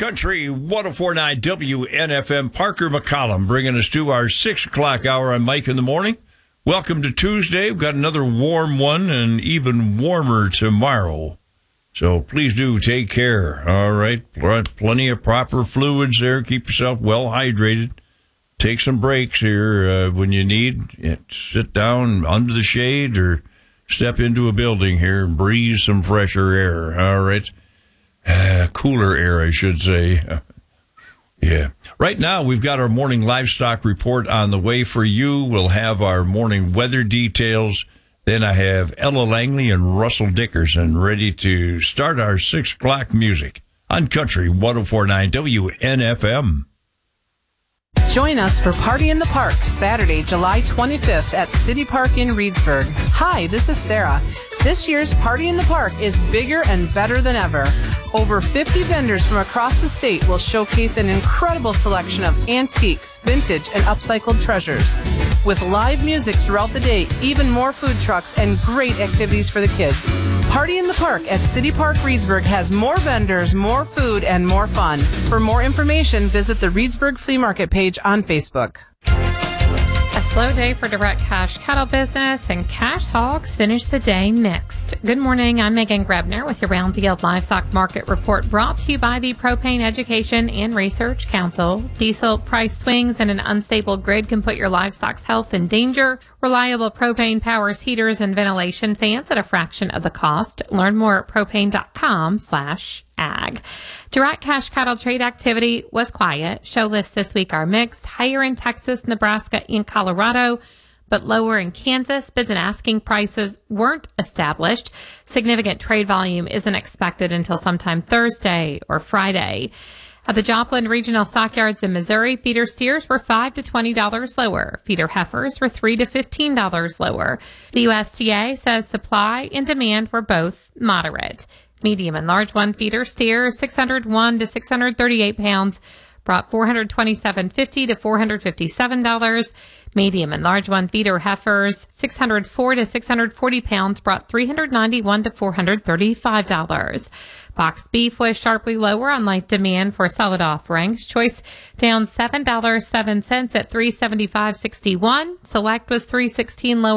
Country 104.9 WNFM. Parker McCollum bringing us to our 6 o'clock hour on Mike in the Morning. Welcome to Tuesday. We've got another warm one and even warmer tomorrow. So please do take care. All right. Plenty of proper fluids there. Keep yourself well hydrated. Take some breaks here when you need. Sit down under the shade or step into a building here and breathe some fresher air. All right. Cooler air, I should say. Yeah. Right now, we've got our morning livestock report on the way for you. We'll have our morning weather details. Then I have Ella Langley and Russell Dickerson ready to start our 6 o'clock music on Country 104.9 WNFM. Join us for Party in the Park, Saturday, July 25th at City Park in Reedsburg. Hi, this is Sarah. This year's Party in the Park is bigger and better than ever. Over 50 vendors from across the state will showcase an incredible selection of antiques, vintage, and upcycled treasures. With live music throughout the day, even more food trucks, and great activities for the kids. Party in the Park at City Park Reedsburg has more vendors, more food, and more fun. For more information, visit the Reedsburg Flea Market page on Facebook. A slow day for direct cash cattle business, and cash hogs finish the day mixed. Good morning, I'm Megan Grebner with your Roundfield Livestock Market Report, brought to you by the Propane Education and Research Council. Diesel price swings and an unstable grid can put your livestock's health in danger. Reliable propane powers heaters and ventilation fans at a fraction of the cost. Learn more at propane.com/ag. Direct cash cattle trade activity was quiet. Show lists this week are mixed. Higher in Texas, Nebraska, and Colorado, but lower in Kansas. Bids and asking prices weren't established. Significant trade volume isn't expected until sometime Thursday or Friday. At the Joplin Regional Stockyards in Missouri, feeder steers were $5 to $20 lower. Feeder heifers were $3 to $15 lower. The USDA says supply and demand were both moderate. Medium and large one feeder steers, 601 to 638 pounds, brought $427.50 to $457. Medium and large one feeder heifers, 604 to 640 pounds, brought $391 to $435. Boxed beef was sharply lower on light demand for solid offerings. Choice down $7.07 at $375.61. Select was $316 lower.